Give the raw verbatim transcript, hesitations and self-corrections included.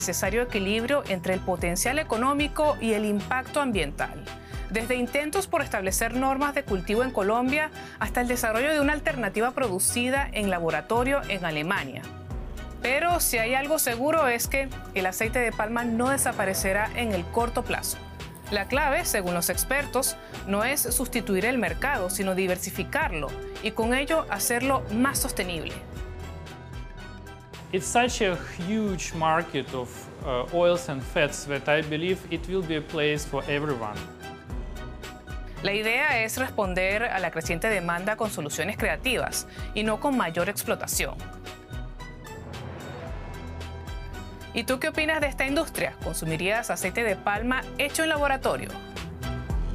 necesario equilibrio entre el potencial económico y el impacto ambiental. Desde intentos por establecer normas de cultivo en Colombia hasta el desarrollo de una alternativa producida en laboratorio en Alemania. Pero si hay algo seguro es que el aceite de palma no desaparecerá en el corto plazo. La clave, según los expertos, no es sustituir el mercado, sino diversificarlo y con ello hacerlo más sostenible. It's such a huge market of uh, oils and fats that I believe it will be a place for everyone. La idea es responder a la creciente demanda con soluciones creativas y no con mayor explotación. ¿Y tú qué opinas de esta industria? ¿Consumirías aceite de palma hecho en laboratorio?